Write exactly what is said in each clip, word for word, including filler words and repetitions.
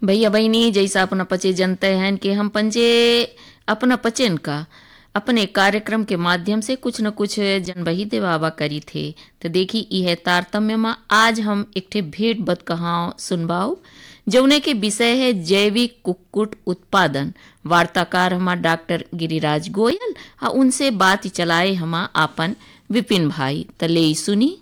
भैया बहनी जैसा अपना पचे जनते हैं कि हम पंजे अपना पचन का अपने कार्यक्रम के माध्यम से कुछ न कुछ जन बही देवावा करी थे। तो देखी यह तारतम्य में आज हम एक ठे भेंट बत कहाव सुनबाऊ जौने के विषय है जैविक कुक्कुट उत्पादन। वार्ताकार हमार डॉक्टर गिरिराज गोयल और उनसे बात चलाए हमा आपन विपिन भाई। तले सुनी।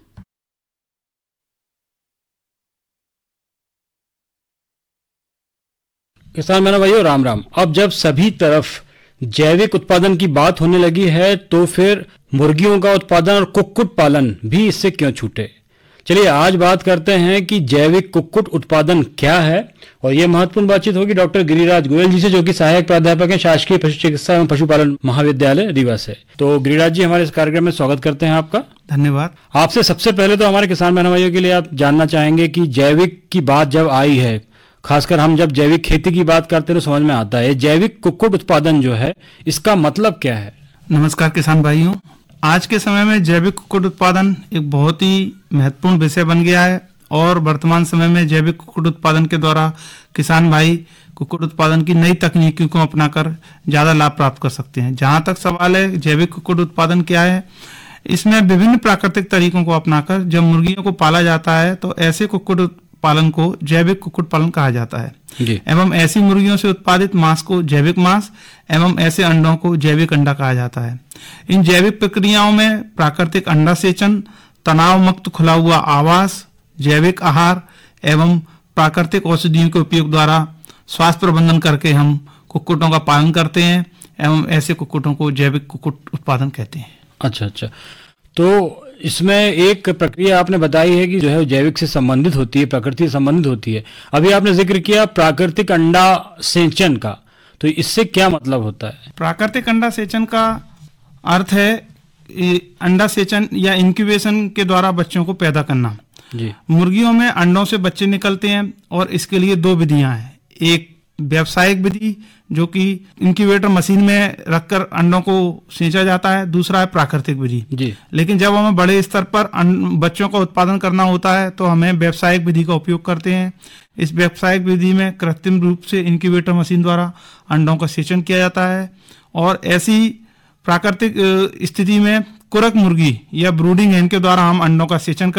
किसान मेरा भाइयों राम राम। अब जब सभी तरफ जैविक उत्पादन की बात होने लगी है तो फिर मुर्गियों का उत्पादन और कुक्कुट पालन भी इससे क्यों छूटे। चलिए आज बात करते हैं कि जैविक कुक्कुट उत्पादन क्या है, और ये महत्वपूर्ण बातचीत होगी डॉक्टर गिरिराज गोयल जी से, जो कि सहायक प्राध्यापक हैं शासकीय पशु चिकित्सा एवं पशुपालन महाविद्यालय रीवा से। तो गिरिराज जी हमारे इस कार्यक्रम में स्वागत करते हैं आपका। धन्यवाद। आपसे सबसे पहले तो हमारे किसान बहन भाइयों के लिए आप जानना चाहेंगे कि जैविक की बात जब आई है, खासकर हम जब जैविक खेती की बात करते हैं तो समझ में आता है जैविक कुक्कुट उत्पादन जो है इसका मतलब क्या है। नमस्कार किसान भाइयों। आज के समय में जैविक कुक्कुट उत्पादन एक बहुत ही महत्वपूर्ण विषय बन गया है और वर्तमान समय में जैविक कुक्कुट उत्पादन के द्वारा किसान भाई कुक्कुट उत्पादन की नई तकनीकों को अपनाकर ज्यादा लाभ प्राप्त कर सकते हैं। जहां तक सवाल है जैविक कुक्कुट उत्पादन क्या है, इसमें विभिन्न प्राकृतिक तरीकों को अपनाकर जब मुर्गियों को पाला जाता है तो ऐसे कुक्कुट पालन को जैविक कुक्कुट पालन कहा जाता है एवं ऐसी मुर्गियों से उत्पादित मांस को जैविक मांस एवं ऐसे अंडों को जैविक अंडा कहा जाता है। इन जैविक प्रक्रियाओं में प्राकृतिक अंडा सेचन, तनाव मुक्त खुला हुआ आवास, जैविक आहार एवं प्राकृतिक औषधियों के उपयोग द्वारा स्वास्थ्य प्रबंधन करके हम कुक्कुटों का पालन करते हैं एवं ऐसे कुक्कुटों को जैविक कुक्कुट उत्पादन कहते हैं। अच्छा अच्छा, तो इसमें एक प्रक्रिया आपने बताई है कि जो है जैविक से संबंधित होती है, प्रकृति से संबंधित होती है। अभी आपने जिक्र किया प्राकृतिक अंडा सेचन का, तो इससे क्या मतलब होता है? प्राकृतिक अंडा सेचन का अर्थ है अंडा सेचन या इंक्यूबेशन के द्वारा बच्चों को पैदा करना। जी। मुर्गियों में अंडों से बच्चे निकलते हैं और इसके लिए दो विधियां हैं। एक व्यावसायिक विधि जो कि इंक्यूबेटर मशीन में रखकर अंडों को सेंचा जाता है, दूसरा है प्राकृतिक विधि। लेकिन जब हमें बड़े स्तर पर बच्चों का उत्पादन करना होता है तो हमें व्यावसायिक विधि का उपयोग करते हैं। इस व्यावसायिक विधि में कृत्रिम रूप से इंक्यूबेटर मशीन द्वारा अंडों का सेचन किया जाता है और ऐसी प्राकृतिक स्थिति में कुरक मुर्गी या ब्रूडिंग हेन के द्वारा हम अंडों का सेचन